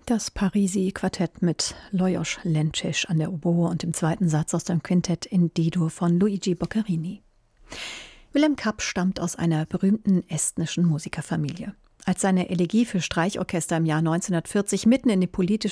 Das Parisi-Quartett mit Lajos Lencsés an der Oboe und dem zweiten Satz aus dem Quintett in D-Dur von Luigi Boccherini. Willem Kapp stammt aus einer berühmten estnischen Musikerfamilie. Als seine Elegie für Streichorchester im Jahr 1940 mitten in die politische